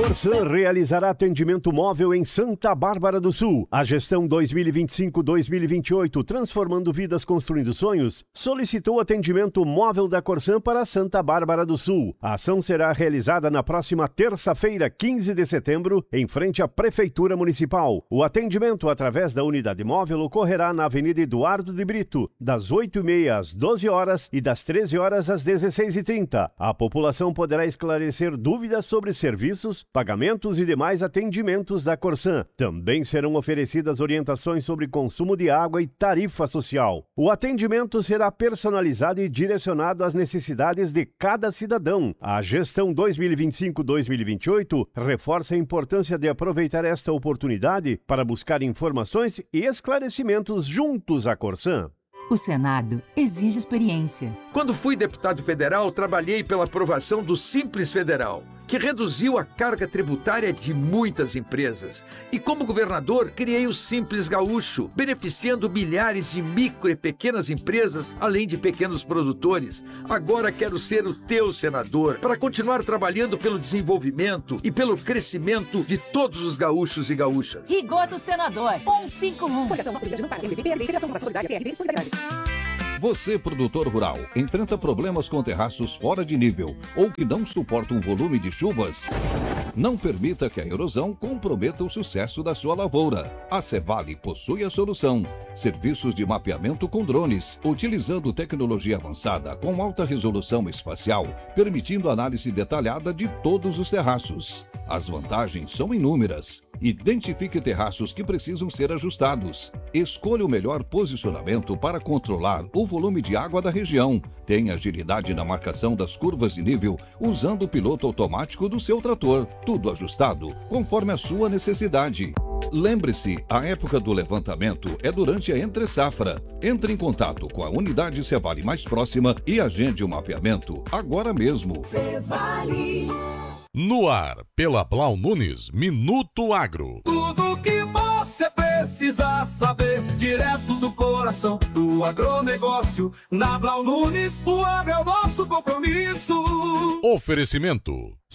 Corsã realizará atendimento móvel em Santa Bárbara do Sul. A gestão 2025-2028, transformando vidas, construindo sonhos, solicitou atendimento móvel da Corsã para Santa Bárbara do Sul. A ação será realizada na próxima terça-feira, 15 de setembro, em frente à Prefeitura Municipal. O atendimento através da unidade móvel ocorrerá na Avenida Eduardo de Brito, das 8h30 às 12 horas e das 13 horas às 16h30. A população poderá esclarecer dúvidas sobre serviços, pagamentos e demais atendimentos da Corsã. Também serão oferecidas orientações sobre consumo de água e tarifa social. O atendimento será personalizado e direcionado às necessidades de cada cidadão. A gestão 2025-2028 reforça a importância de aproveitar esta oportunidade para buscar informações e esclarecimentos juntos à Corsã. O Senado exige experiência. Quando fui deputado federal, trabalhei pela aprovação do Simples Federal, que reduziu a carga tributária de muitas empresas. E como governador, criei o Simples Gaúcho, beneficiando milhares de micro e pequenas empresas, além de pequenos produtores. Agora quero ser o teu senador, para continuar trabalhando pelo desenvolvimento e pelo crescimento de todos os gaúchos e gaúchas. Rigor do Senador 151. Você, produtor rural, enfrenta problemas com terraços fora de nível ou que não suportam um volume de chuvas? Não permita que a erosão comprometa o sucesso da sua lavoura. A Cevale possui a solução. Serviços de mapeamento com drones, utilizando tecnologia avançada com alta resolução espacial, permitindo análise detalhada de todos os terraços. As vantagens são inúmeras. Identifique terraços que precisam ser ajustados. Escolha o melhor posicionamento para controlar o volume de água da região. Tenha agilidade na marcação das curvas de nível usando o piloto automático do seu trator. Tudo ajustado conforme a sua necessidade. Lembre-se, a época do levantamento é durante a entre-safra. Entre em contato com a unidade Cevale mais próxima e agende o mapeamento agora mesmo. Cevale. No ar, pela Blau Nunes, Minuto Agro. Tudo que você precisa saber, direto do coração do agronegócio. Na Blau Nunes, o agro é o nosso compromisso. Oferecimento: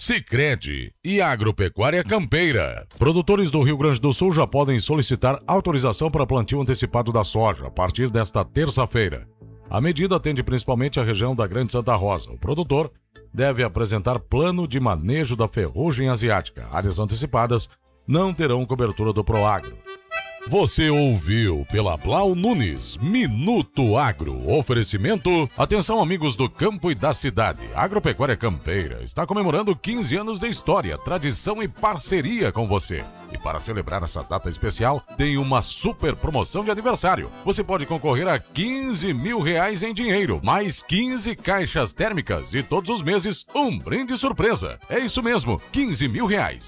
Sicredi e Agropecuária Campeira. Produtores do Rio Grande do Sul já podem solicitar autorização para plantio antecipado da soja a partir desta terça-feira. A medida atende principalmente a região da Grande Santa Rosa. O produtor deve apresentar plano de manejo da ferrugem asiática. Áreas antecipadas não terão cobertura do Proagro. Você ouviu pela Blau Nunes, Minuto Agro. Oferecimento: atenção amigos do campo e da cidade. Agropecuária Campeira está comemorando 15 anos de história, tradição e parceria com você. E para celebrar essa data especial, tem uma super promoção de aniversário. Você pode concorrer a R$15 mil em dinheiro, mais 15 caixas térmicas e todos os meses um brinde surpresa. É isso mesmo, R$15 mil,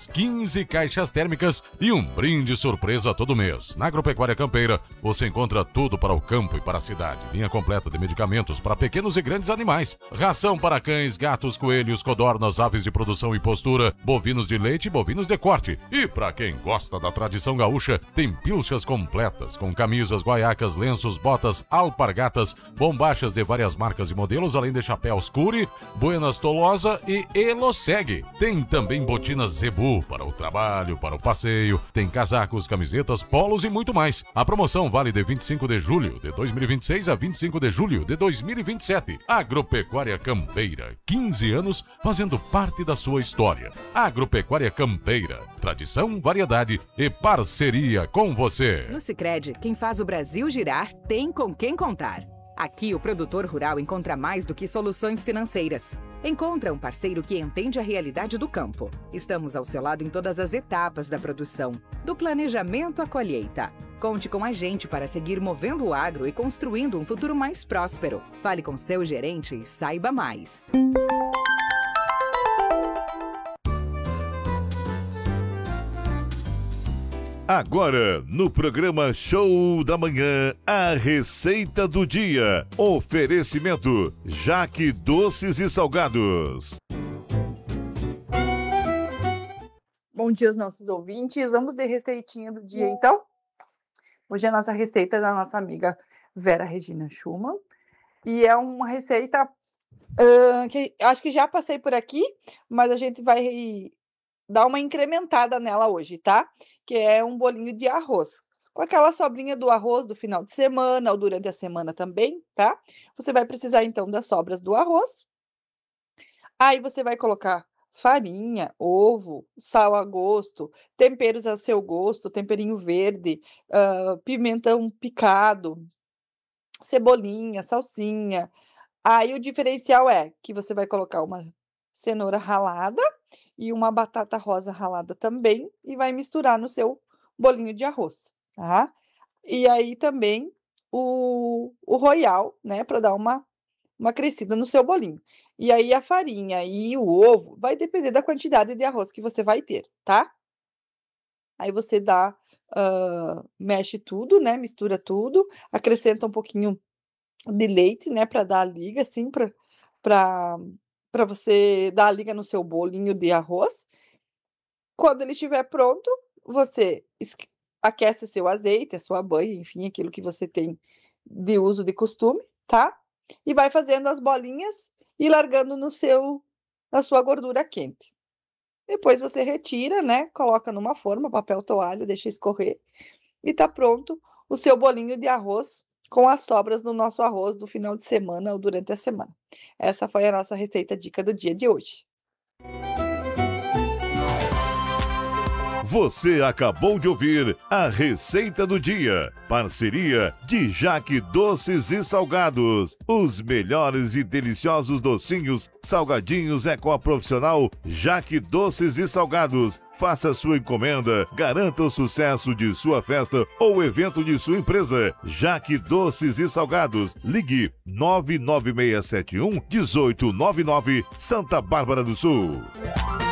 15 caixas térmicas e um brinde surpresa todo mês. Na Agropecuária Campeira, você encontra tudo para o campo e para a cidade. Linha completa de medicamentos para pequenos e grandes animais. Ração para cães, gatos, coelhos, codornas, aves de produção e postura, bovinos de leite e bovinos de corte. E para quem gosta da tradição gaúcha, tem pilchas completas com camisas, guaiacas, lenços, botas, alpargatas, bombachas de várias marcas e modelos, além de chapéus Curi, Buenas Tolosa e Eloseg. Tem também botinas Zebu para o trabalho, para o passeio, tem casacos, camisetas, polos e muito mais. A promoção vale de 25 de julho de 2026 a 25 de julho de 2027. Agropecuária Campeira, 15 anos fazendo parte da sua história. Agropecuária Campeira, tradição, variedade e parceria com você. No Sicredi, quem faz o Brasil girar tem com quem contar. Aqui o produtor rural encontra mais do que soluções financeiras. Encontra um parceiro que entende a realidade do campo. Estamos ao seu lado em todas as etapas da produção, do planejamento à colheita. Conte com a gente para seguir movendo o agro e construindo um futuro mais próspero. Fale com seu gerente e saiba mais. Agora, no programa Show da Manhã, a receita do dia. Oferecimento: Jaque Doces e Salgados. Bom dia aos nossos ouvintes. Vamos de receitinha do dia, então? Hoje a nossa receita é da nossa amiga Vera Regina Schumann. E é uma receita que acho que já passei por aqui, mas a gente vai dar uma incrementada nela hoje, tá? Que é um bolinho de arroz. Com aquela sobrinha do arroz do final de semana ou durante a semana também, tá? Você vai precisar, então, das sobras do arroz. Aí você vai colocar farinha, ovo, sal a gosto, temperos a seu gosto, temperinho verde, pimentão picado, cebolinha, salsinha. Aí o diferencial é que você vai colocar uma cenoura ralada e uma batata rosa ralada também e vai misturar no seu bolinho de arroz, tá? E aí também o royal, né, para dar uma crescida no seu bolinho. E aí a farinha e o ovo vai depender da quantidade de arroz que você vai ter, tá? Aí você mexe tudo, né, mistura tudo, acrescenta um pouquinho de leite, né, para dar a liga, assim, para você dar a liga no seu bolinho de arroz. Quando ele estiver pronto, você aquece o seu azeite, a sua banha, enfim, aquilo que você tem de uso de costume, tá? E vai fazendo as bolinhas e largando na sua gordura quente. Depois você retira, né? Coloca numa forma, papel toalha, deixa escorrer e tá pronto o seu bolinho de arroz com as sobras do nosso arroz do final de semana ou durante a semana. Essa foi a nossa receita dica do dia de hoje. Você acabou de ouvir a Receita do Dia. Parceria de Jaque Doces e Salgados. Os melhores e deliciosos docinhos, salgadinhos é com a profissional Jaque Doces e Salgados. Faça sua encomenda, garanta o sucesso de sua festa ou evento de sua empresa. Jaque Doces e Salgados. Ligue 99671 1899, Santa Bárbara do Sul.